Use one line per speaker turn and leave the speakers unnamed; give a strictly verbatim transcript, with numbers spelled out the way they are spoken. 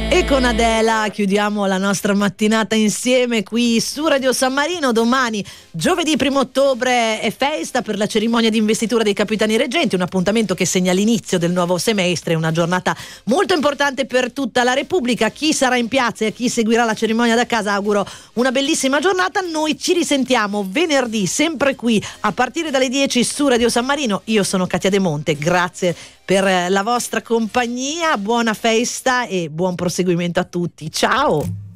E con Adela chiudiamo la nostra mattinata insieme qui su Radio San Marino. Domani, giovedì primo ottobre, è festa per la cerimonia di investitura dei capitani reggenti, un appuntamento che segna l'inizio del nuovo semestre, una giornata molto importante per tutta la Repubblica. A chi sarà in piazza e a chi seguirà la cerimonia da casa auguro una bellissima giornata. Noi ci risentiamo venerdì, sempre qui, a partire dalle dieci su Radio San Marino. Io sono Katia De Monte, grazie per la vostra compagnia, buona festa e buon proseguimento a tutti. Ciao!